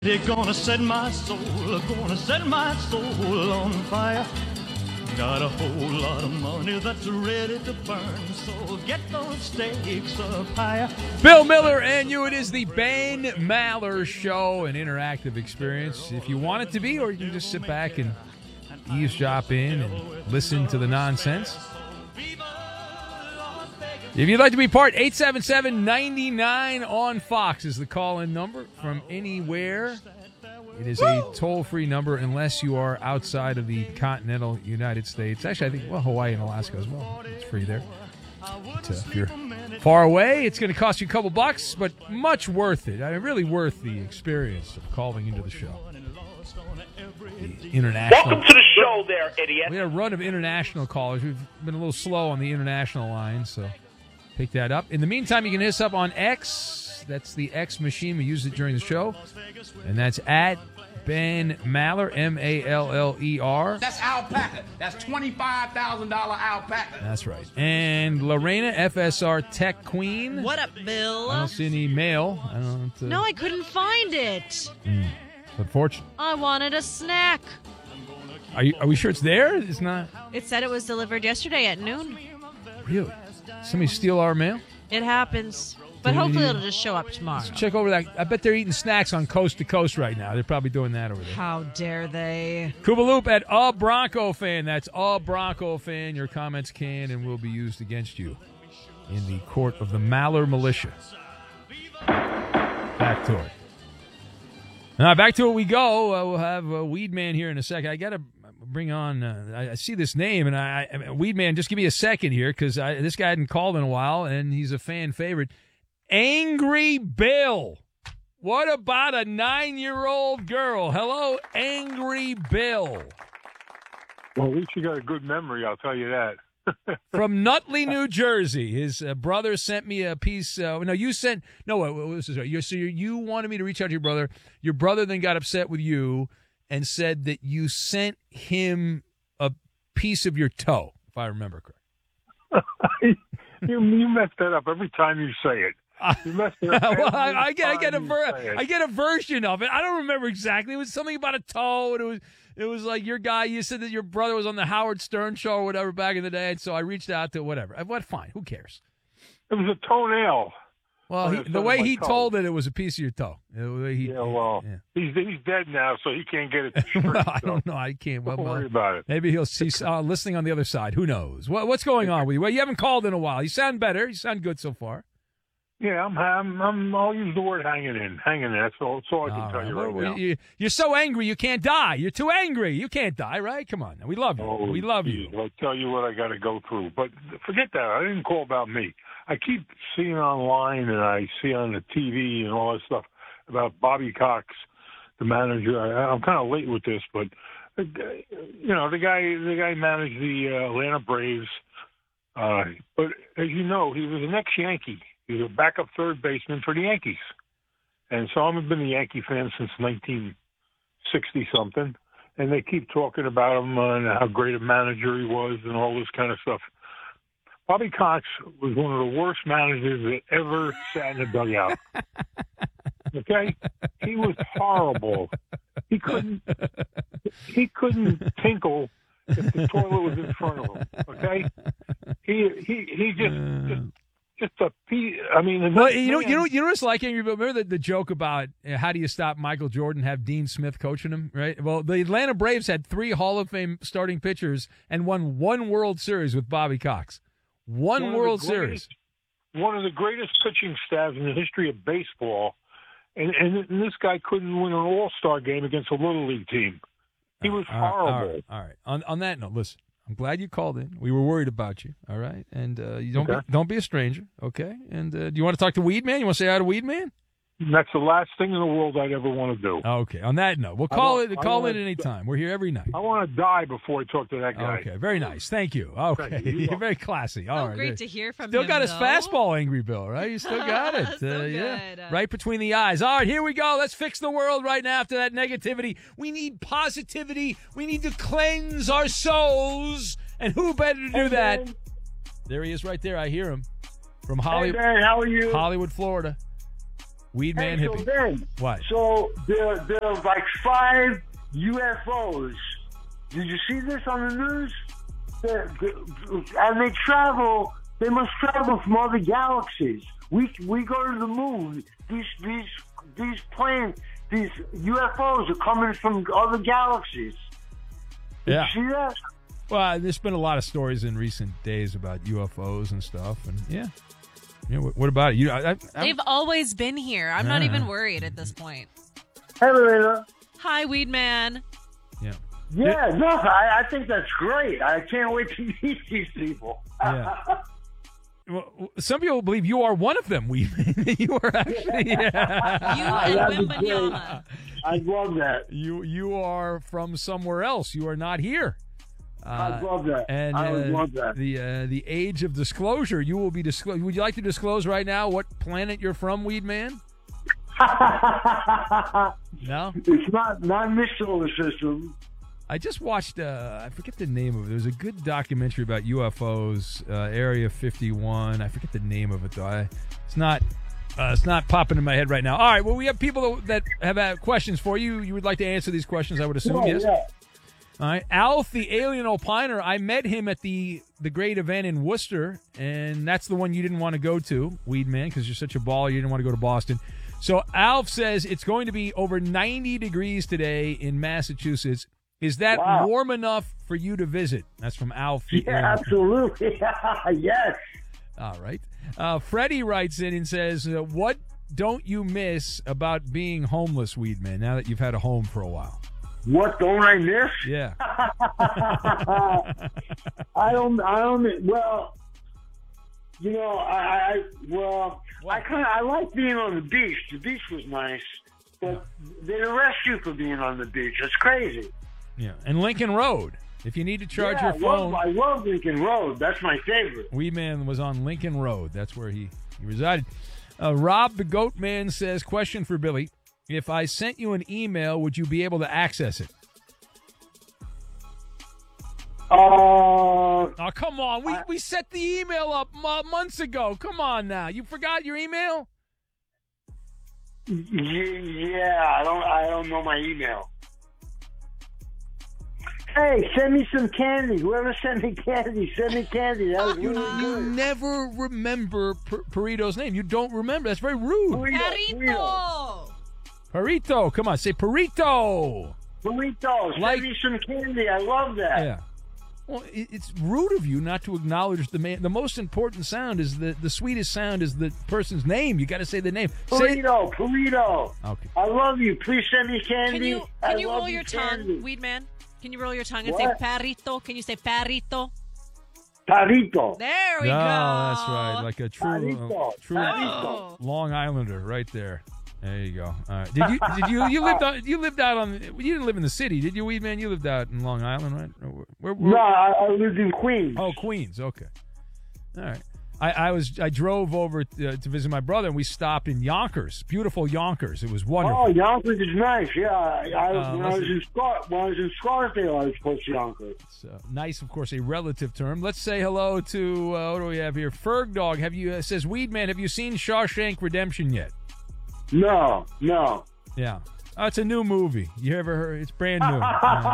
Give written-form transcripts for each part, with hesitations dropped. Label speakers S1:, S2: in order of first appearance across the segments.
S1: They're gonna set my soul on fire. Got a whole lot of money that's ready to burn, so get those stakes up higher.
S2: Bill Miller and you. It is the Ben Maller Show, an interactive experience if you want it to be, or you can just sit back and eavesdrop in and listen to the nonsense. If you'd like to be part, 877-99 on Fox is the call-in number from anywhere. It is a toll-free number unless you are outside of the continental United States. Actually, I think, Hawaii and Alaska as well. It's free there. But, if you're far away, it's going to cost you a couple bucks, but much worth it. I mean, really worth the experience of calling into the show. The international.
S3: Welcome to the show there, idiot.
S2: We had a run of international callers. We've been a little slow on the international line, so pick that up. In the meantime, you can hit us up on X. That's the X machine. We use it during the show. And that's at Ben Maller, Maller.
S4: That's alpaca. That's $25,000 alpaca.
S2: That's right. And Lorena, FSR Tech Queen.
S5: What up, Bill?
S2: I don't see any mail.
S5: No, I couldn't find it.
S2: Unfortunate.
S5: I wanted a snack.
S2: Are we sure it's there? It's not.
S5: It said it was delivered yesterday at noon.
S2: Really? Somebody steal our mail?
S5: It happens. But hopefully it'll just show up tomorrow.
S2: Let's check over that. I bet they're eating snacks on Coast to Coast right now. They're probably doing that over there.
S5: How dare they?
S2: Kubaloop at A Bronco Fan. That's A Bronco Fan. Your comments can and will be used against you in the court of the Maller Militia. Back to it. Now, back to it we go. We'll have Weed Man here in a second. I got to bring on, I see this name, and Weed Man, just give me a second here, because this guy hadn't called in a while, and he's a fan favorite. Angry Bill. What about a 9-year-old girl? Hello, Angry Bill.
S6: Well, at least you got a good memory, I'll tell you that.
S2: From Nutley, New Jersey. His brother sent me a piece. You wanted me to reach out to your brother. Your brother then got upset with you and said that you sent him a piece of your toe, if I remember correctly.
S6: You mess that up every time you say it. You messed it up.
S2: Well, I get a version of it. I don't remember exactly. It was something about a toe, and it was like your guy. You said that your brother was on the Howard Stern show or whatever back in the day, and so I reached out to whatever. What? Fine. Who cares?
S6: It was a toenail.
S2: Well, the way he told it was a piece of your toe.
S6: He's dead now, so he can't get it straight.
S2: Well, I don't know. I can't.
S6: Don't worry about it.
S2: Maybe he'll see listening on the other side. Who knows? What's going on with you? Well, you haven't called in a while. You sound better. You sound good so far.
S6: Yeah, I'll use the word hanging in. That's all I can tell you right now.
S2: You're so angry you can't die. You're too angry. You can't die, right? Come on. We love you. We love you.
S6: I'll tell you what I got to go through. But forget that. I didn't call about me. I keep seeing online and I see on the TV and all that stuff about Bobby Cox, the manager. I'm kind of late with this, but the guy managed the Atlanta Braves. But as you know, he was an ex-Yankee. He was a backup third baseman for the Yankees. And so I've been a Yankee fan since 1960-something. And they keep talking about him and how great a manager he was and all this kind of stuff. Bobby Cox was one of the worst managers that ever sat in a dugout. Okay? He was horrible. He couldn't tinkle if the toilet was in front of him. Okay? He just a piece. I mean,
S2: well, you know what's like, Angry Bill? Remember the joke about how do you stop Michael Jordan? Have Dean Smith coaching him, right? Well, the Atlanta Braves had 3 Hall of Fame starting pitchers and won 1 World Series with Bobby Cox. One World Series.
S6: One of the greatest pitching staffs in the history of baseball, and this guy couldn't win an All-Star game against a Little League team. He was horrible.
S2: All right. On that note, listen. I'm glad you called in. We were worried about you, all right? And you don't be a stranger, okay? And do you want to talk to Weed Man? You want to say hi to Weed Man?
S6: That's the last thing in the world I'd ever want to do.
S2: Okay. On that note, we'll call in any time. We're here every night.
S6: I want to die before I talk to that guy.
S2: Okay. Very nice. Thank you. Okay. You're very classy. All right.
S5: Great to hear from
S2: still
S5: him.
S2: Still got his
S5: though.
S2: fastball, Angry Bill, right? You still got it.
S5: Good.
S2: Right between the eyes. All right, here we go. Let's fix the world right now after that negativity. We need positivity. We need to cleanse our souls. And who better to do that? There he is right there. I hear him. From Hollywood.
S6: Hey, how are you?
S2: Hollywood, Florida. Weed Man
S3: Hey,
S2: hippie.
S3: so Ben,
S2: What?
S3: So there's like 5 UFOs. Did you see this on the news? And they travel. They must travel from other galaxies. We go to the moon. These planes, these UFOs are coming from other galaxies. Did
S2: Yeah.
S3: you see that?
S2: Well, there's been a lot of stories in recent days about UFOs and stuff, and yeah. What about it?
S5: They've always been here. I'm not even worried at this point.
S3: Hey, Lorena.
S5: Hi, Weed Man.
S2: Yeah.
S3: Yeah, no, I think that's great. I can't wait to meet these people.
S2: Yeah. Well, some people believe you are one of them. You are actually.
S5: You and
S3: That'd be
S5: Wimbanyama.
S3: I'd love that.
S2: You are from somewhere else. You are not here.
S3: I'd love that.
S2: And
S3: I would love that.
S2: the age of disclosure, you will be disclosed. Would you like to disclose right now what planet you're from, Weed Man? No?
S3: It's not in this solar system.
S2: I just watched, I forget the name of it. There was a good documentary about UFOs, Area 51. I forget the name of it, though. It's not popping in my head right now. All right, well, we have people that have questions for you. You would like to answer these questions, I would assume, yes?
S3: Yeah.
S2: All right. Alf, the alien opiner, I met him at the great event in Worcester, and that's the one you didn't want to go to, Weed Man, because you're such a baller. You didn't want to go to Boston. So Alf says it's going to be over 90 degrees today in Massachusetts. Is that warm enough for you to visit? That's from Alf. The alien.
S3: Absolutely. Yes.
S2: All right. Freddie writes in and says, what don't you miss about being homeless, Weed Man, now that you've had a home for a while?
S3: What don't I miss?
S2: Yeah.
S3: I don't. Well, I like being on the beach. The beach was nice, but they arrest you for being on the beach. It's crazy.
S2: Yeah. And Lincoln Road. If you need to charge your phone.
S3: I love Lincoln Road. That's my favorite.
S2: Weed Man was on Lincoln Road. That's where he resided. Rob the Goat Man says, question for Billy. If I sent you an email, would you be able to access it? Oh, come on. We set the email up months ago. Come on now. You forgot your email?
S3: Yeah, I don't know my email. Hey, send me some candy. Whoever sent me candy, send me candy. That was really good.
S2: You never remember Perito's name. You don't remember. That's very rude.
S5: Perito.
S2: Perito. Come on, say Perito.
S3: Perito, send me some candy. I love that.
S2: Yeah. Well, it's rude of you not to acknowledge the man. The most important sound is the sweetest sound is the person's name. You got to say the name.
S3: Perito.
S2: Okay.
S3: I love you. Please send me candy.
S5: Can you roll your tongue, Weed Man? Can you roll your tongue and say Perito? Can you say Perito?
S3: Perito.
S5: There we go.
S2: That's right. Like a true
S3: Perito.
S2: Long Islander right there. There you go. All right. You lived out on, you didn't live in the city, did you, Weed Man? You lived out in Long Island, right? Where?
S3: No, I lived in Queens.
S2: Oh, Queens. Okay. All right. I drove over to visit my brother, and we stopped in Yonkers. Beautiful Yonkers. It was wonderful.
S3: Oh, Yonkers is nice. Yeah, when I was in Scarsdale, I was close to Yonkers.
S2: It's nice, of course, a relative term. Let's say hello to what do we have here? Ferg Dog. Have you says Weed Man? Have you seen Shawshank Redemption yet?
S3: No.
S2: Yeah. Oh, it's a new movie. You ever heard? It's brand new.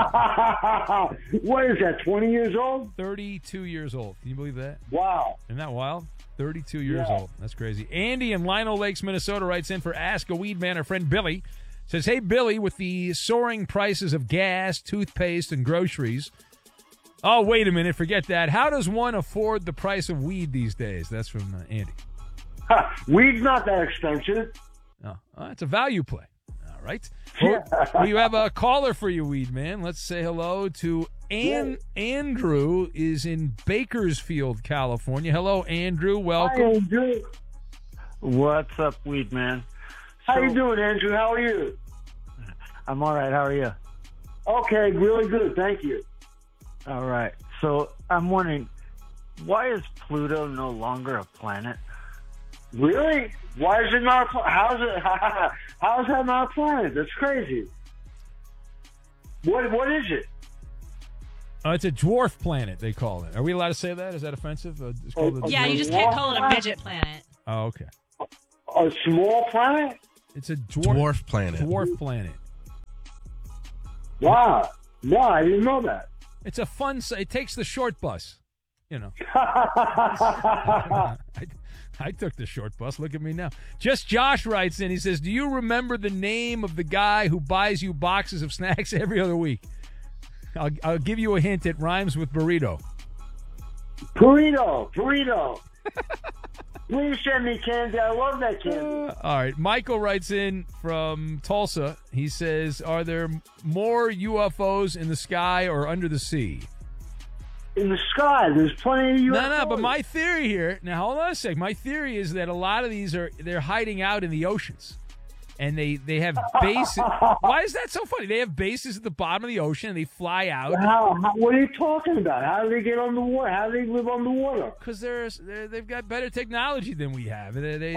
S3: What is that, 20 years old?
S2: 32 years old. Can you believe that?
S3: Wow.
S2: Isn't that wild? 32 years old. That's crazy. Andy in Lino Lakes, Minnesota writes in for Ask a Weed Man. Our friend Billy says, hey, Billy, with the soaring prices of gas, toothpaste, and groceries. Oh, wait a minute. Forget that. How does one afford the price of weed these days? That's from Andy.
S3: Weed's not that expensive.
S2: Oh, it's a value play. All right. Well, we have a caller for you, Weed Man. Let's say hello to Andrew is in Bakersfield, California. Hello, Andrew. Welcome.
S3: Hi, Andrew.
S7: What's up, Weed Man?
S3: How you doing, Andrew? How are you?
S7: I'm all right. How are you?
S3: Okay, really good. Thank you.
S7: All right. So I'm wondering, why is Pluto no longer a planet?
S3: Really? Why is it not? How is that not a planet? That's crazy. What is it?
S2: It's a dwarf planet, they call it. Are we allowed to say that? Is that offensive? It's called
S5: Yeah, you just can't call it a midget planet.
S2: Oh, okay.
S3: A small planet?
S2: It's a dwarf
S8: planet.
S2: Dwarf planet.
S3: Wow. No, I didn't know that.
S2: It's a fun. It takes the short bus. You know. I took the short bus. Look at me now. Just Josh writes in. He says, "Do you remember the name of the guy who buys you boxes of snacks every other week?" I'll give you a hint. It rhymes with burrito.
S3: Burrito. Please send me candy. I love that candy.
S2: All right. Michael writes in from Tulsa. He says, "Are there more UFOs in the sky or under the sea?"
S3: In the sky, there's plenty of UFOs.
S2: No, but my theory here, now hold on a sec. My theory is that a lot of these they're hiding out in the oceans. And they have bases. Why is that so funny? They have bases at the bottom of the ocean and they fly out.
S3: What are you talking about? How do they get on the water? How do they live on the water?
S2: Because they've got better technology than we have. They're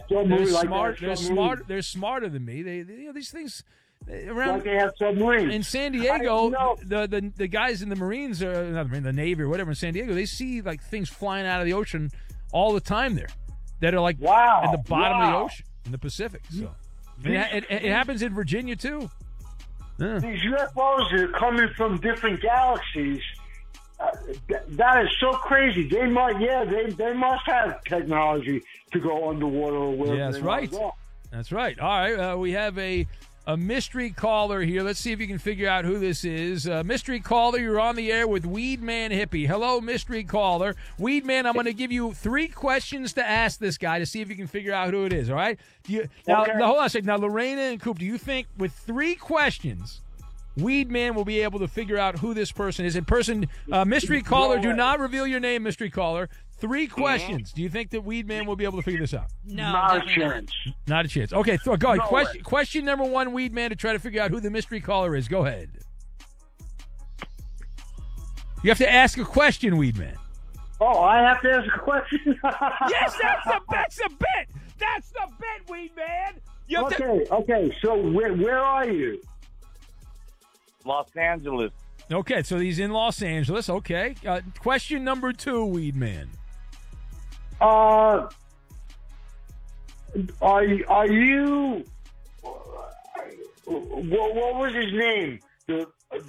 S2: smarter than me. These things around.
S3: Like they have submarines
S2: in San Diego. The guys in the Marines or not the Navy or whatever in San Diego, they see like things flying out of the ocean all the time there that are like at the bottom of the ocean in the Pacific. So. It happens in Virginia, too. Yeah.
S3: These UFOs are coming from different galaxies. That is so crazy. They must have technology to go underwater or wherever.
S2: Yeah, that's right. That's right. All right, we have a mystery caller here. Let's see if you can figure out who this is. Mystery caller, you're on the air with Weedman Hippie. Hello, mystery caller. Weedman, I'm going to give you 3 questions to ask this guy to see if you can figure out who it is, all right? Now, hold on a second. Now, Lorena and Coop, do you think with 3 questions, Weedman will be able to figure out who this person is? Mystery caller, do not reveal your name, mystery caller. 3 questions. Do you think that Weedman will be able to figure this out?
S5: No,
S3: not a chance.
S2: Not a chance. Okay, go ahead.
S3: No
S2: Question number 1, Weedman, to try to figure out who the mystery caller is. Go ahead. You have to ask a question, Weedman.
S3: Oh, I have to ask a question?
S2: Yes, that's the bit. That's the bit, Weedman.
S3: Okay. So where are you?
S9: Los Angeles.
S2: Okay, so he's in Los Angeles. Okay. Question number 2, Weedman.
S3: Are you? What was his name?
S2: You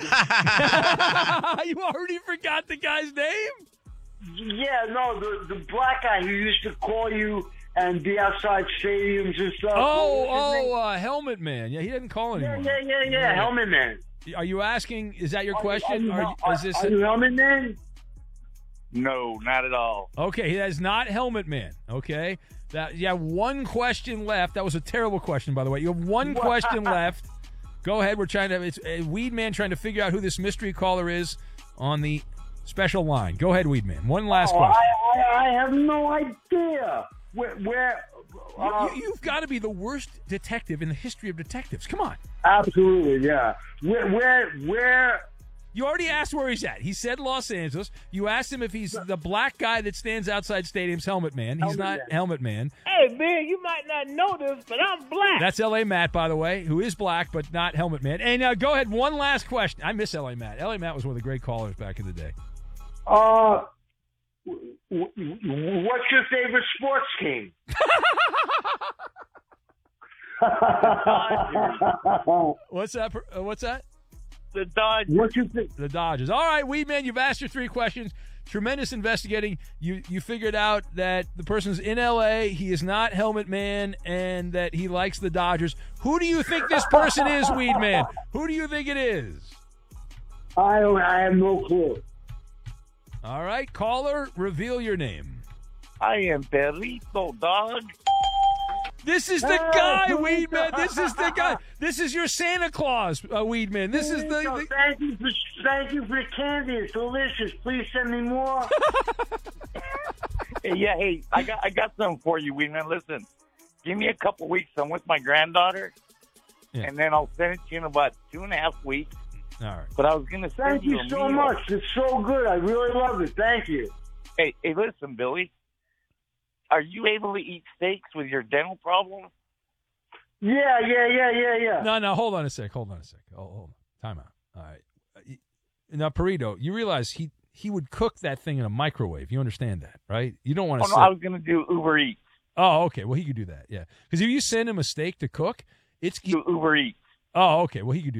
S2: already forgot the guy's name?
S3: Yeah, no, the black guy who used to call you and be outside stadiums and stuff.
S2: Helmet Man. Yeah, he didn't call anymore.
S3: Yeah, Helmet Man.
S2: Are you asking? Is that your question?
S3: Are you Helmet Man?
S9: No, not at all.
S2: Okay, that is not Helmet Man. Okay, you have 1 question left. That was a terrible question, by the way. You have 1 question left. Go ahead. It's Weedman trying to figure out who this mystery caller is on the special line. Go ahead, Weedman. 1 last question.
S3: I have no idea where.
S2: You've got to be the worst detective in the history of detectives. Come on.
S3: Absolutely, yeah. Where?
S2: You already asked where he's at. He said Los Angeles. You asked him if he's the black guy that stands outside stadiums, Helmet Man. He's not Helmet Man.
S10: Hey, man, you might not know this, but I'm black.
S2: That's L.A. Matt, by the way, who is black, but not Helmet Man. And now go ahead, 1 last question. I miss L.A. Matt. L.A. Matt was one of the great callers back in the day.
S3: What's your favorite sports team?
S2: What's that?
S9: The Dodgers.
S3: What you think?
S2: The Dodgers. All right, Weedman, you've asked your 3 questions. Tremendous investigating. You figured out that the person's in L.A., he is not Helmet Man, and that he likes the Dodgers. Who do you think this person is, Weedman? Who do you think it is?
S3: I have no clue.
S2: All right, caller, reveal your name.
S9: I am Perrito, dog.
S2: This is the guy, Weedman. This is the guy. This is your Santa Claus, Weedman. This is the.
S3: Thank you for the candy. It's delicious. Please send me more.
S9: Hey, I got something for you, Weedman. Listen, give me a couple weeks. I'm with my granddaughter, and then I'll send it to you in about 2.5 weeks.
S2: All right.
S9: But I was going to send you a
S3: Thank you so
S9: meal.
S3: much. It's so good. I really love it. Thank you.
S9: Hey, listen, Billy. Are you able to eat steaks with your dental problem?
S3: Yeah.
S2: No, hold on a sec. Hold on. Time out. All right. Now, Perrito, you realize he would cook that thing in a microwave. You understand that, right? You don't want to.
S9: I was going to do Uber Eats.
S2: Oh, okay. Well, he could do that. Yeah, because if you send him a steak to cook, it's
S9: Uber Eats.
S2: Oh, okay. Well, he could do